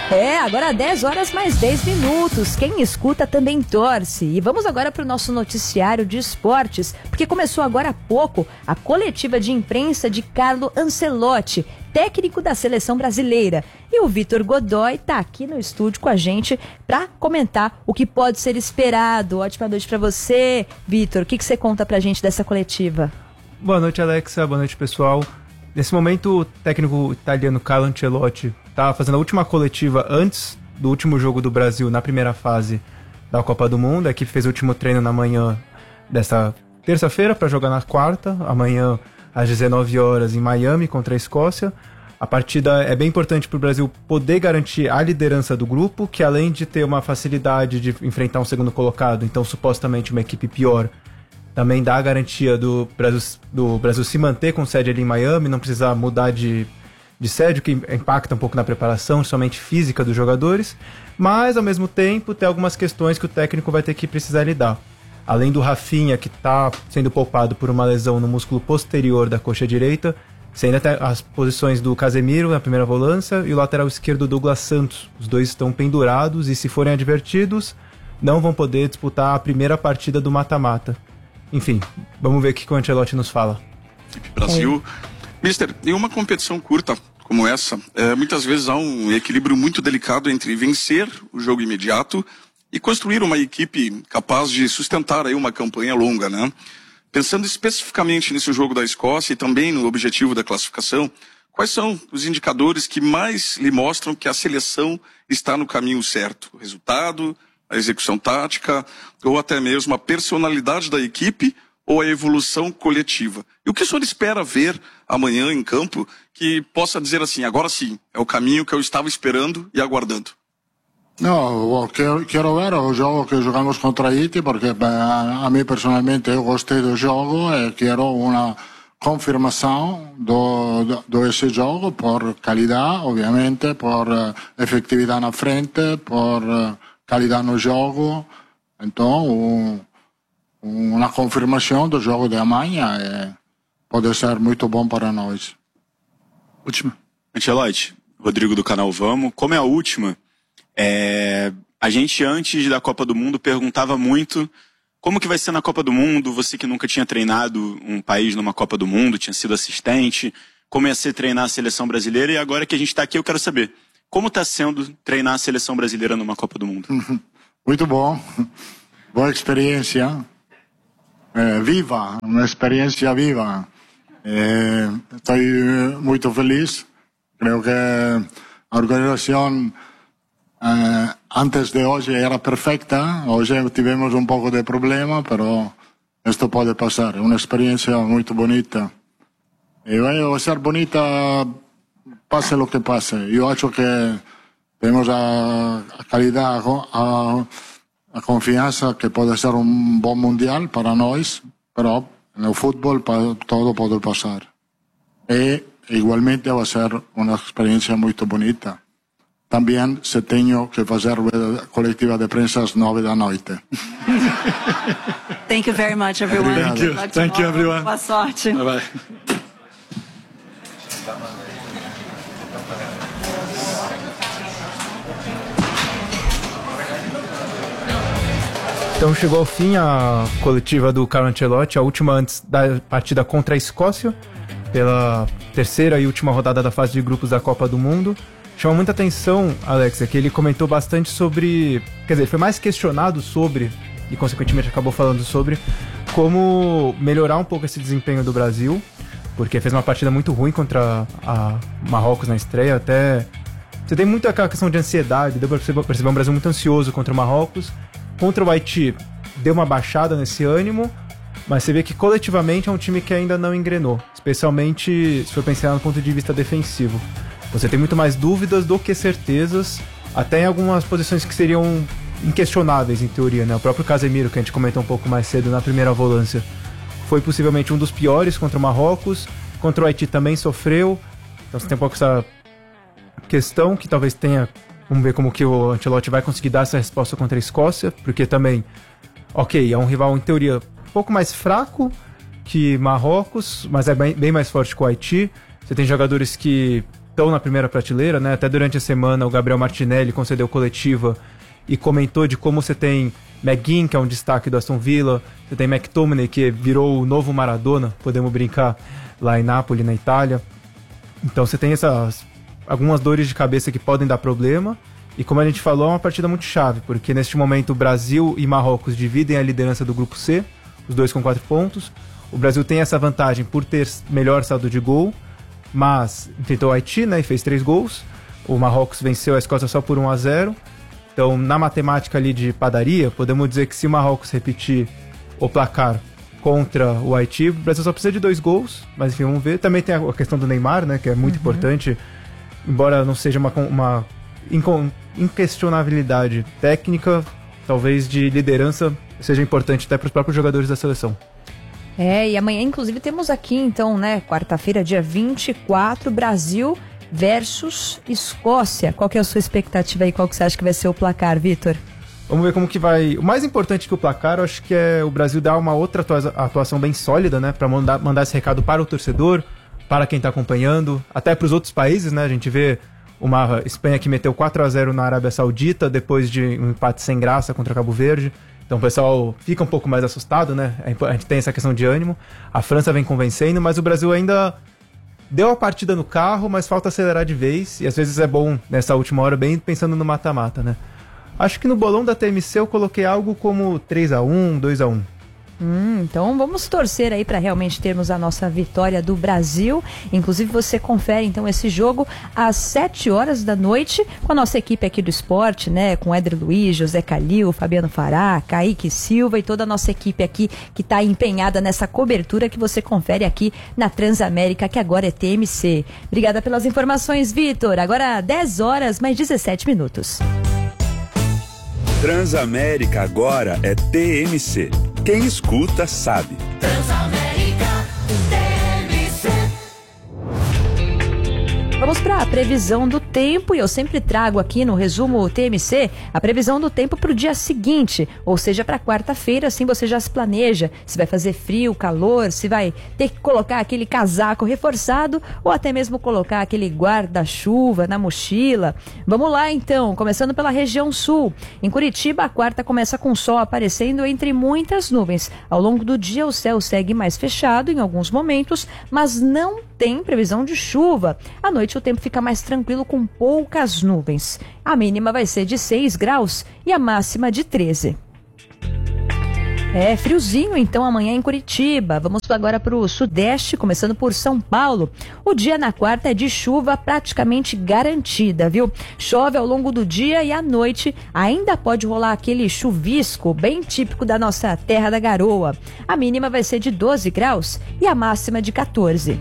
Agora 10 horas mais 10 minutos. Quem escuta também torce. E vamos agora para o nosso noticiário de esportes, porque começou agora há pouco a coletiva de imprensa de Carlo Ancelotti, técnico da seleção brasileira. E o Vitor Godoy está aqui no estúdio com a gente para comentar o que pode ser esperado. Ótima noite para você, Vitor. O que você conta para a gente dessa coletiva? Boa noite, Alexa. Boa noite, pessoal. Nesse momento, o técnico italiano Carlo Ancelotti está fazendo a última coletiva antes do último jogo do Brasil na primeira fase da Copa do Mundo. A equipe fez o último treino na manhã desta terça-feira para jogar na quarta, amanhã às 19 horas em Miami contra a Escócia. A partida é bem importante para o Brasil poder garantir a liderança do grupo, que além de ter uma facilidade de enfrentar um segundo colocado, então supostamente uma equipe pior, também dá a garantia do Brasil se manter com sede ali em Miami, não precisar mudar de sede, o que impacta um pouco na preparação, somente física dos jogadores, mas ao mesmo tempo tem algumas questões que o técnico vai ter que precisar lidar. Além do Rafinha, que está sendo poupado por uma lesão no músculo posterior da coxa direita, você ainda tem as posições do Casemiro na primeira volância e o lateral esquerdo Douglas Santos. Os dois estão pendurados e, se forem advertidos, não vão poder disputar a primeira partida do mata-mata. Enfim, vamos ver o que o Ancelotti nos fala. Brasil. Mister, em uma competição curta como essa, muitas vezes há um equilíbrio muito delicado entre vencer o jogo imediato e construir uma equipe capaz de sustentar aí uma campanha longa, né? Pensando especificamente nesse jogo da Escócia e também no objetivo da classificação, quais são os indicadores que mais lhe mostram que a seleção está no caminho certo? O resultado, a execução tática, ou até mesmo a personalidade da equipe ou a evolução coletiva? E o que o senhor espera ver amanhã em campo que possa dizer assim, agora sim, é o caminho que eu estava esperando e aguardando? No, quero ver o jogo que jogamos contra Haiti, porque a mim personalmente eu gostei do jogo e quero uma confirmação do esse jogo por qualidade, obviamente, por efetividade na frente, por qualidade no jogo. Então, uma confirmação do jogo de amanhã pode ser muito bom para nós. Última. Ancelotti, Rodrigo do canal Vamos. Como é a última, a gente antes da Copa do Mundo perguntava muito como que vai ser na Copa do Mundo, você que nunca tinha treinado um país numa Copa do Mundo, tinha sido assistente, como ia ser treinar a seleção brasileira, e agora que a gente está aqui eu quero saber, como está sendo treinar a seleção brasileira numa Copa do Mundo? Muito bom, boa experiência, viva, uma experiência viva. Estou muito feliz, creio que a organização antes de hoje era perfeita, hoje tivemos um pouco de problema, mas isto pode passar, é uma experiência muito bonita. E vai ser bonita, passe o que passe. Eu acho que temos a qualidade, a confiança que pode ser um bom mundial para nós, mas no futebol todo pode passar. E igualmente vai ser uma experiência muito bonita. Também se tenho que fazer a coletiva de prensa às 9 da noite. Thank you very much, everyone. Thank you, everyone. Boa sorte. Bye bye. Então chegou ao fim a coletiva do Carlo Ancelotti, a última antes da partida contra a Escócia, pela terceira e última rodada da fase de grupos da Copa do Mundo. Chama muita atenção, Alexa, que ele comentou bastante sobre... Quer dizer, foi mais questionado sobre, e consequentemente acabou falando sobre, como melhorar um pouco esse desempenho do Brasil, porque fez uma partida muito ruim contra a Marrocos na estreia, até... Você tem muito aquela questão de ansiedade, deu pra perceber um Brasil muito ansioso contra o Marrocos. Contra o Haiti, deu uma baixada nesse ânimo, mas você vê que coletivamente é um time que ainda não engrenou, especialmente se for pensar no ponto de vista defensivo. Você tem muito mais dúvidas do que certezas, até em algumas posições que seriam inquestionáveis em teoria, né? O próprio Casemiro, que a gente comentou um pouco mais cedo na primeira volância, foi possivelmente um dos piores contra o Marrocos, contra o Haiti também sofreu, então você tem um pouco essa questão que talvez tenha... Vamos ver como que o Ancelotti vai conseguir dar essa resposta contra a Escócia, porque também, ok, é um rival em teoria um pouco mais fraco que Marrocos, mas é bem mais forte que o Haiti. Você tem jogadores que estão na primeira prateleira, né? Até durante a semana o Gabriel Martinelli concedeu coletiva e comentou de como você tem McGinn, que é um destaque do Aston Villa, você tem McTominay, que virou o novo Maradona, podemos brincar, lá em Nápoles, na Itália. Então você tem algumas dores de cabeça que podem dar problema, e como a gente falou, é uma partida muito chave, porque neste momento o Brasil e Marrocos dividem a liderança do grupo C, os dois com 4 pontos. O Brasil tem essa vantagem por ter melhor saldo de gol, mas enfrentou o Haiti, né, e fez 3 gols. O Marrocos venceu a Escócia só por 1-0. Então, na matemática ali de padaria, podemos dizer que se o Marrocos repetir o placar contra o Haiti, o Brasil só precisa de 2 gols, mas enfim, vamos ver. Também tem a questão do Neymar, né, que é muito importante, embora não seja uma inquestionabilidade técnica, talvez de liderança seja importante até para os próprios jogadores da seleção. E amanhã, inclusive, temos aqui, então, né, quarta-feira, dia 24, Brasil versus Escócia. Qual que é a sua expectativa aí? Qual que você acha que vai ser o placar, Vitor? Vamos ver como que vai... O mais importante que o placar, eu acho que é o Brasil dar uma outra atuação bem sólida, né? Para mandar esse recado para o torcedor, para quem está acompanhando, até para os outros países, né? A gente vê uma Espanha que meteu 4-0 na Arábia Saudita, depois de um empate sem graça contra Cabo Verde. Então o pessoal fica um pouco mais assustado, né? A gente tem essa questão de ânimo. A França vem convencendo, mas o Brasil ainda deu a partida no carro, mas falta acelerar de vez. E às vezes é bom, nessa última hora, bem pensando no mata-mata, né? Acho que no bolão da TMC eu coloquei algo como 3-1, 2-1. Então vamos torcer aí para realmente termos a nossa vitória do Brasil. Inclusive você confere então esse jogo às 7 horas da noite com a nossa equipe aqui do esporte, né? Com Éder Luiz, José Calil, Fabiano Fará, Kaique Silva e toda a nossa equipe aqui que está empenhada nessa cobertura que você confere aqui na Transamérica, que agora é TMC. Obrigada pelas informações, Vitor. Agora 10 horas mais 17 minutos. Transamérica agora é TMC. Quem escuta sabe. Transamérica TMC. Vamos para a previsão do tempo e eu sempre trago aqui no resumo TMC a previsão do tempo para o dia seguinte, ou seja, para quarta-feira, assim você já se planeja se vai fazer frio, calor, se vai ter que colocar aquele casaco reforçado ou até mesmo colocar aquele guarda-chuva na mochila. Vamos lá então, começando pela região sul. Em Curitiba, a quarta começa com sol aparecendo entre muitas nuvens. Ao longo do dia, o céu segue mais fechado em alguns momentos, mas não tem previsão de chuva. À noite, o tempo fica mais tranquilo com poucas nuvens. A mínima vai ser de 6 graus e a máxima de 13. Friozinho então amanhã em Curitiba. Vamos agora para o sudeste, começando por São Paulo. O dia na quarta é de chuva praticamente garantida, viu? Chove ao longo do dia e à noite ainda pode rolar aquele chuvisco bem típico da nossa terra da garoa. A mínima vai ser de 12 graus e a máxima de 14.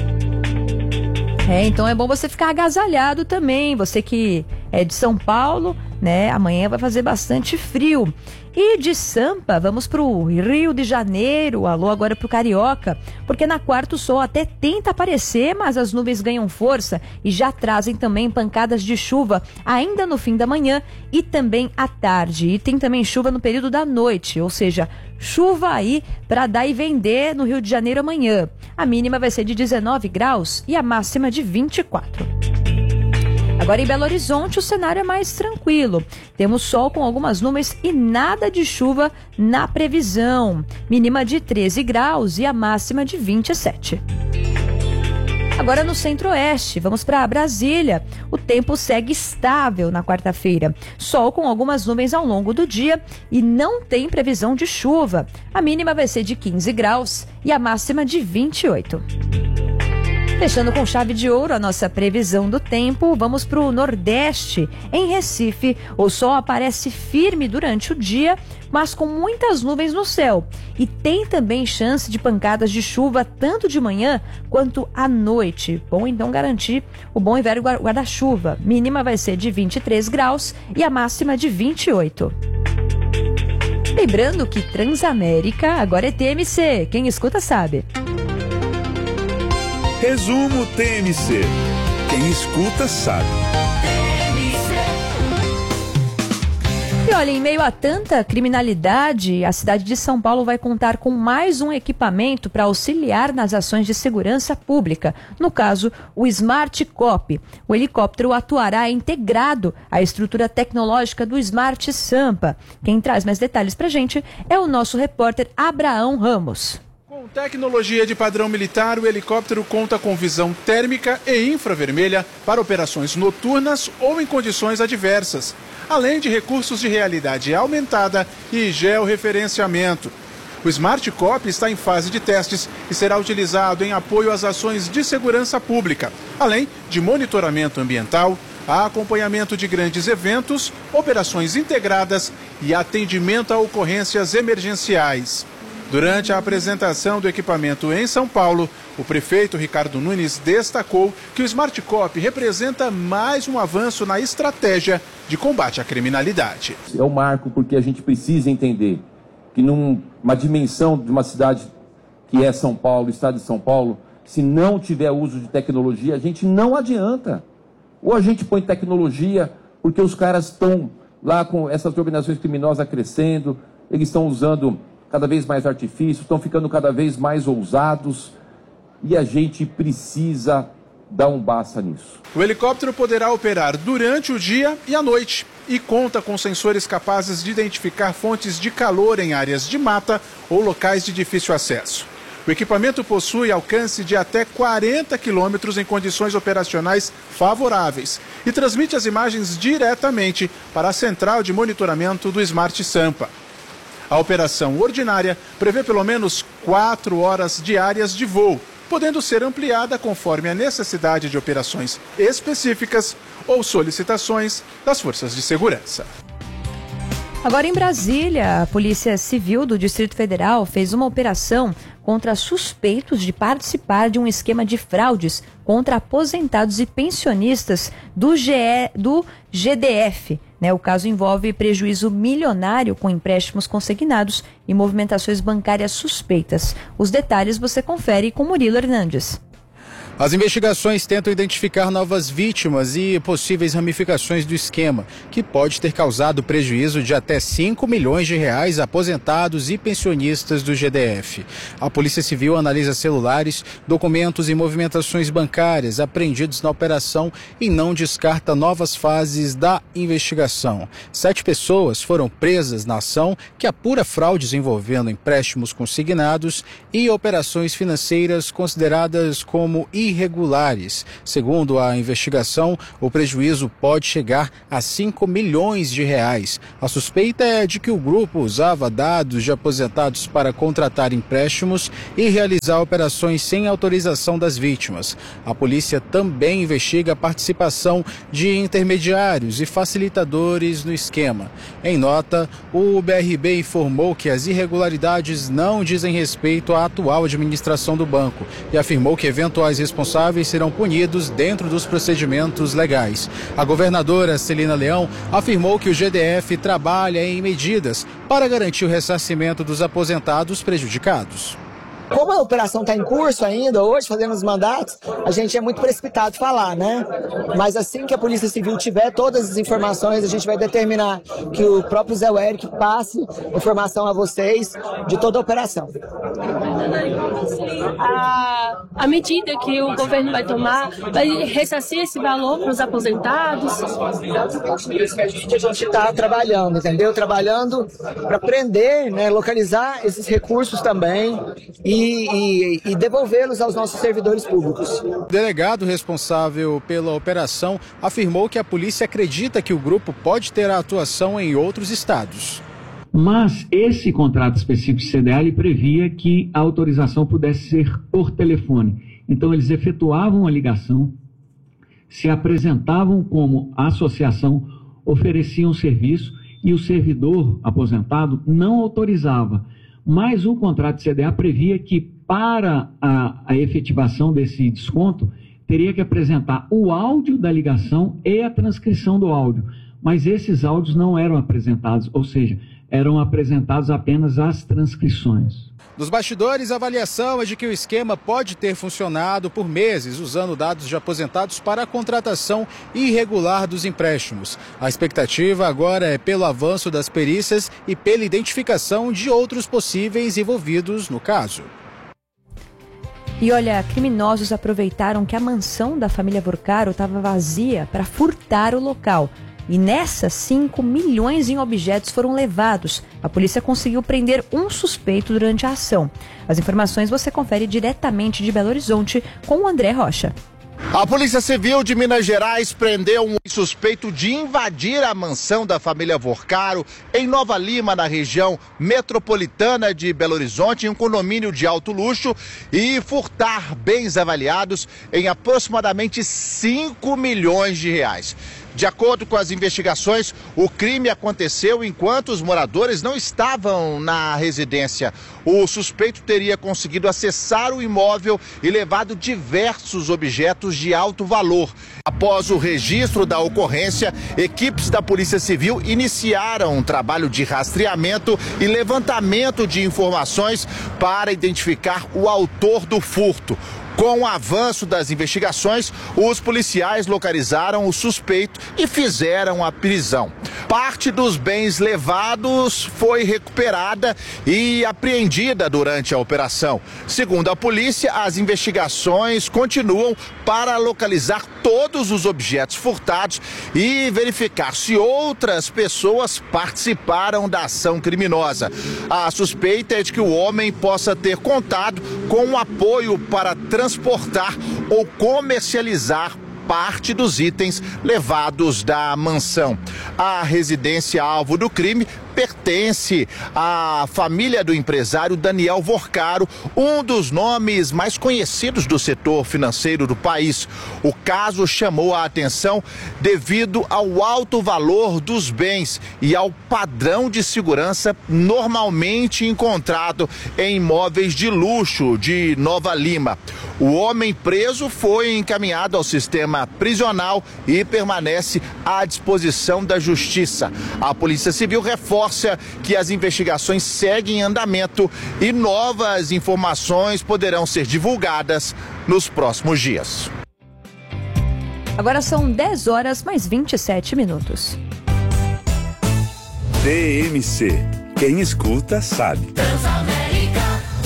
Então é bom você ficar agasalhado também, você que é de São Paulo, né? Amanhã vai fazer bastante frio. E de Sampa, vamos para o Rio de Janeiro, alô agora para o Carioca, porque na quarta o sol até tenta aparecer, mas as nuvens ganham força e já trazem também pancadas de chuva ainda no fim da manhã e também à tarde. E tem também chuva no período da noite, ou seja, chuva aí para dar e vender no Rio de Janeiro amanhã. A mínima vai ser de 19 graus e a máxima de 24. Agora em Belo Horizonte o cenário é mais tranquilo. Temos sol com algumas nuvens e nada de chuva na previsão. Mínima de 13 graus e a máxima de 27. Agora no centro-oeste, vamos para Brasília. O tempo segue estável na quarta-feira. Sol com algumas nuvens ao longo do dia e não tem previsão de chuva. A mínima vai ser de 15 graus e a máxima de 28. Fechando com chave de ouro a nossa previsão do tempo, vamos para o Nordeste. Em Recife, o sol aparece firme durante o dia, mas com muitas nuvens no céu. E tem também chance de pancadas de chuva tanto de manhã quanto à noite. Bom, então garantir o bom e velho guarda-chuva. Mínima vai ser de 23 graus e a máxima de 28. Lembrando que Transamérica agora é TMC. Quem escuta sabe. Resumo TMC. Quem escuta sabe. E olha, em meio a tanta criminalidade, a cidade de São Paulo vai contar com mais um equipamento para auxiliar nas ações de segurança pública. No caso, o Smart Cop. O helicóptero atuará integrado à estrutura tecnológica do Smart Sampa. Quem traz mais detalhes para a gente é o nosso repórter Abraão Ramos. Com tecnologia de padrão militar, o helicóptero conta com visão térmica e infravermelha para operações noturnas ou em condições adversas, além de recursos de realidade aumentada e georreferenciamento. O Smart Cop está em fase de testes e será utilizado em apoio às ações de segurança pública, além de monitoramento ambiental, acompanhamento de grandes eventos, operações integradas e atendimento a ocorrências emergenciais. Durante a apresentação do equipamento em São Paulo, o prefeito Ricardo Nunes destacou que o Smart Cop representa mais um avanço na estratégia de combate à criminalidade. É um marco porque a gente precisa entender que numa dimensão de uma cidade que é São Paulo, o estado de São Paulo, se não tiver uso de tecnologia, a gente não adianta. Ou a gente põe tecnologia porque os caras estão lá com essas organizações criminosas crescendo, eles estão usando cada vez mais artifícios, estão ficando cada vez mais ousados e a gente precisa dar um basta nisso. O helicóptero poderá operar durante o dia e à noite e conta com sensores capazes de identificar fontes de calor em áreas de mata ou locais de difícil acesso. O equipamento possui alcance de até 40 quilômetros em condições operacionais favoráveis e transmite as imagens diretamente para a central de monitoramento do Smart Sampa. A operação ordinária prevê pelo menos 4 horas diárias de voo, podendo ser ampliada conforme a necessidade de operações específicas ou solicitações das forças de segurança. Agora em Brasília, a Polícia Civil do Distrito Federal fez uma operação contra suspeitos de participar de um esquema de fraudes contra aposentados e pensionistas do GDF. O caso envolve prejuízo milionário com empréstimos consignados e movimentações bancárias suspeitas. Os detalhes você confere com Murilo Hernandes. As investigações tentam identificar novas vítimas e possíveis ramificações do esquema, que pode ter causado prejuízo de até 5 milhões de reais a aposentados e pensionistas do GDF. A Polícia Civil analisa celulares, documentos e movimentações bancárias apreendidos na operação e não descarta novas fases da investigação. 7 pessoas foram presas na ação que apura fraudes envolvendo empréstimos consignados e operações financeiras consideradas como irregulares. Segundo a investigação, o prejuízo pode chegar a 5 milhões de reais. A suspeita é de que o grupo usava dados de aposentados para contratar empréstimos e realizar operações sem autorização das vítimas. A polícia também investiga a participação de intermediários e facilitadores no esquema. Em nota, o BRB informou que as irregularidades não dizem respeito à atual administração do banco e afirmou que eventuais responsáveis serão punidos dentro dos procedimentos legais. A governadora Celina Leão afirmou que o GDF trabalha em medidas para garantir o ressarcimento dos aposentados prejudicados. Como a operação está em curso ainda, hoje, fazendo os mandatos, a gente é muito precipitado falar, né? Mas assim que a Polícia Civil tiver todas as informações, a gente vai determinar que o próprio Zé Eric passe informação a vocês de toda a operação. A medida que o governo vai tomar vai ressarcir esse valor para os aposentados? Isso que a gente está trabalhando, entendeu? Trabalhando para prender, né, localizar esses recursos também e devolvê-los aos nossos servidores públicos. O delegado responsável pela operação afirmou que a polícia acredita que o grupo pode ter a atuação em outros estados. Mas esse contrato específico de CDL previa que a autorização pudesse ser por telefone. Então eles efetuavam a ligação, se apresentavam como associação, ofereciam serviço e o servidor aposentado não autorizava. Mas o contrato de CDA previa que para a efetivação desse desconto teria que apresentar o áudio da ligação e a transcrição do áudio. Mas esses áudios não eram apresentados, ou seja, eram apresentadas apenas as transcrições. Nos bastidores, a avaliação é de que o esquema pode ter funcionado por meses, usando dados de aposentados para a contratação irregular dos empréstimos. A expectativa agora é pelo avanço das perícias e pela identificação de outros possíveis envolvidos no caso. E olha, criminosos aproveitaram que a mansão da família Vorcaro estava vazia para furtar o local. E nessas, 5 milhões em objetos foram levados. A polícia conseguiu prender um suspeito durante a ação. As informações você confere diretamente de Belo Horizonte com o André Rocha. A Polícia Civil de Minas Gerais prendeu um suspeito de invadir a mansão da família Vorcaro em Nova Lima, na região metropolitana de Belo Horizonte, em um condomínio de alto luxo, e furtar bens avaliados em aproximadamente 5 milhões de reais. De acordo com as investigações, o crime aconteceu enquanto os moradores não estavam na residência. O suspeito teria conseguido acessar o imóvel e levado diversos objetos de alto valor. Após o registro da ocorrência, equipes da Polícia Civil iniciaram um trabalho de rastreamento e levantamento de informações para identificar o autor do furto. Com o avanço das investigações, os policiais localizaram o suspeito e fizeram a prisão. Parte dos bens levados foi recuperada e apreendida durante a operação. Segundo a polícia, as investigações continuam para localizar todos os objetos furtados e verificar se outras pessoas participaram da ação criminosa. A suspeita é de que o homem possa ter contado com um apoio para transportar ou comercializar parte dos itens levados da mansão. A residência alvo do crime pertence à família do empresário Daniel Vorcaro, um dos nomes mais conhecidos do setor financeiro do país. O caso chamou a atenção devido ao alto valor dos bens e ao padrão de segurança normalmente encontrado em imóveis de luxo de Nova Lima. O homem preso foi encaminhado ao sistema prisional e permanece à disposição da Justiça. A Polícia Civil reforça que as investigações seguem em andamento e novas informações poderão ser divulgadas nos próximos dias. Agora são 10 horas mais 27 minutos. TMC. Quem escuta sabe. Transamérica,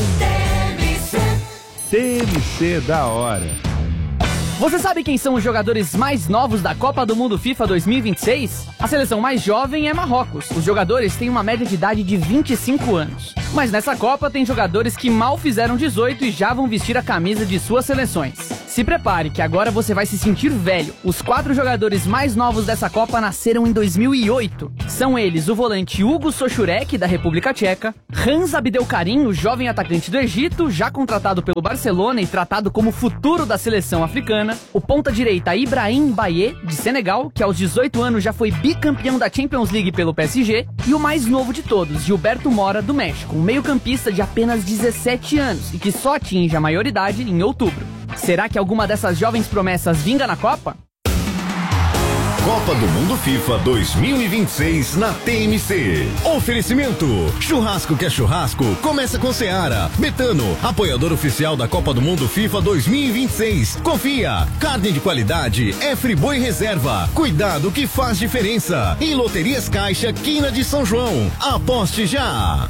TMC da hora. Você sabe quem são os jogadores mais novos da Copa do Mundo FIFA 2026? A seleção mais jovem é Marrocos. Os jogadores têm uma média de idade de 25 anos. Mas nessa Copa tem jogadores que mal fizeram 18 e já vão vestir a camisa de suas seleções. Se prepare que agora você vai se sentir velho. Os 4 jogadores mais novos dessa Copa nasceram em 2008. São eles o volante Hugo Sochurek, da República Tcheca, Hans Abdelkarim, o jovem atacante do Egito, já contratado pelo Barcelona e tratado como futuro da seleção africana, o ponta-direita Ibrahim Baye, de Senegal, que aos 18 anos já foi bicampeão da Champions League pelo PSG, e o mais novo de todos, Gilberto Mora, do México, um meio-campista de apenas 17 anos e que só atinge a maioridade em outubro. Será que alguma dessas jovens promessas vinga na Copa? Copa do Mundo FIFA 2026 na TMC. Oferecimento: churrasco que é churrasco, começa com Seara. Betano, apoiador oficial da Copa do Mundo FIFA 2026. Confia, carne de qualidade é Friboi Reserva. Cuidado que faz diferença. E Loterias Caixa, Quina de São João. Aposte já!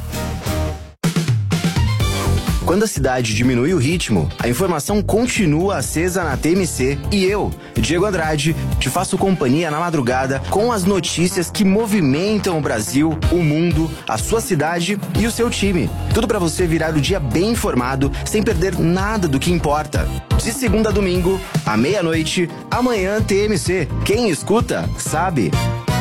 Quando a cidade diminui o ritmo, a informação continua acesa na TMC e eu, Diego Andrade, te faço companhia na madrugada com as notícias que movimentam o Brasil, o mundo, a sua cidade e o seu time. Tudo para você virar o dia bem informado, sem perder nada do que importa. De segunda a domingo, à meia-noite, amanhã TMC. Quem escuta, sabe.